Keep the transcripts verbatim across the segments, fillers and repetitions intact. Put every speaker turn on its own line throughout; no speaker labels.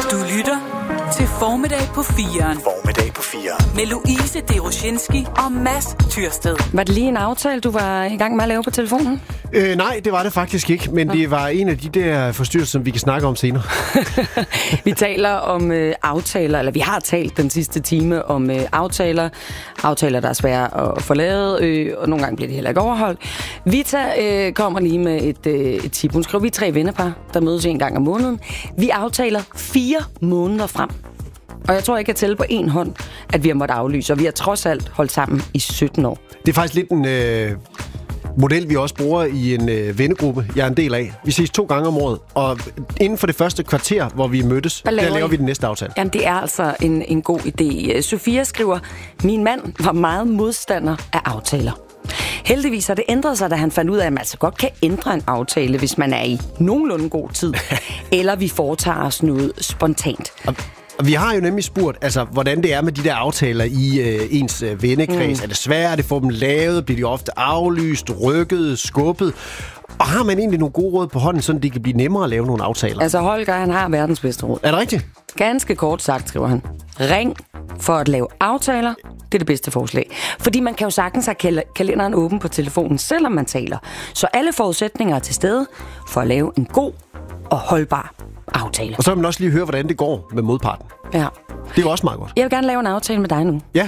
Du lytter til Formiddag på firen.
Formiddag på firen.
Med Louise Deroshinski og Mads Tyrsted.
Var det lige en aftale, du var i gang med at lave på telefonen?
Øh, nej, det var det faktisk ikke, men det var en af de der forstyrrelser, som vi kan snakke om senere.
Vi taler om øh, aftaler, eller vi har talt den sidste time om øh, aftaler. Aftaler, der er svære at få lavet, øh, og nogle gange bliver det heller ikke overholdt. Vita øh, kommer lige med et, øh, et tip. Hun skriver, vi er tre vennepar, der mødes en gang om måneden. Vi aftaler fire måneder frem. Og jeg tror ikke, at tælle på en hånd, at vi har måttet aflyse, og vi har trods alt holdt sammen i sytten år.
Det er faktisk lidt en øh, model, vi også bruger i en øh, vennegruppe, jeg er en del af. Vi ses to gange om året, og inden for det første kvarter, hvor vi mødtes, der laver, laver vi den næste aftale.
Jamen, det er altså en, en god idé. Sofia skriver, min mand var meget modstander af aftaler. Heldigvis har det ændret sig, da han fandt ud af, at man altså godt kan ændre en aftale, hvis man er i nogenlunde god tid, eller vi foretager os noget spontant.
Og vi har jo nemlig spurgt, altså, hvordan det er med de der aftaler i øh, ens øh, vennekreds. Mm. Er det svært at få dem lavet? Bliver de ofte aflyst, rykket, skubbet? Og har man egentlig nogle gode råd på hånden, så det kan blive nemmere at lave nogle aftaler?
Altså Holger, han har verdens bedste råd.
Er det rigtigt?
Ganske kort sagt, skriver han. Ring for at lave aftaler. Det er det bedste forslag. Fordi man kan jo sagtens have kal- kalenderen åben på telefonen, selvom man taler. Så alle forudsætninger er til stede for at lave en god og holdbar aftale.
Og så vil man også lige høre, hvordan det går med modparten.
Ja.
Det er jo også meget godt.
Jeg vil gerne lave en aftale med dig nu.
Ja.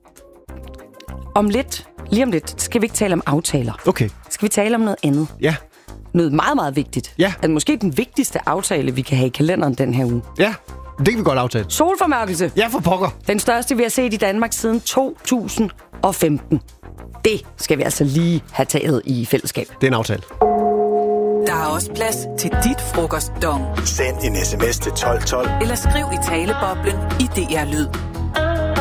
Om lidt, lige om lidt, skal vi ikke tale om aftaler.
Okay.
Skal vi tale om noget andet?
Ja.
Noget meget, meget vigtigt.
Ja.
Altså måske den vigtigste aftale, vi kan have i kalenderen den her uge.
Ja, det kan vi godt aftale.
Solformørkelse.
Ja, for pokker.
Den største, vi har set i Danmark siden to tusind og femten. Det skal vi altså lige have taget i fællesskab.
Det er en aftale.
Der er også plads til dit frokostdong.
Send en sms til tolv tolv.
Eller skriv i taleboblen i D R Lyd.